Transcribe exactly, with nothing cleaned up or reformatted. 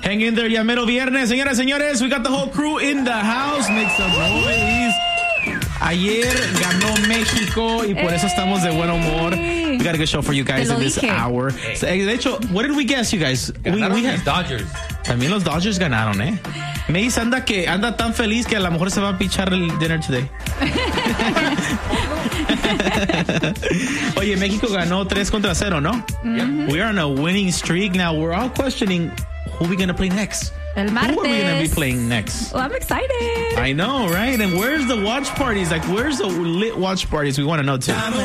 Hang in there, ya mero viernes. Señoras, señores, we got the whole crew in the house. Make some noise. Ayer ganó México y por eso estamos de buen humor. We got a good show for you guys in this dije. hour. So, de hecho, what did we guess, you guys? We, we had, Dodgers. También los Dodgers ganaron, ¿eh? Mace anda que anda tan feliz que a lo mejor se va a pichar el dinner today. Oye, México ganó tres contra cero, ¿no? Mm-hmm. We are on a winning streak. Now, we're all questioning who we going to play next. El martes. Who are we going to be playing next? Well, I'm excited. I know, right? And where's the watch parties? Like, where's the lit watch parties? We want to know, too.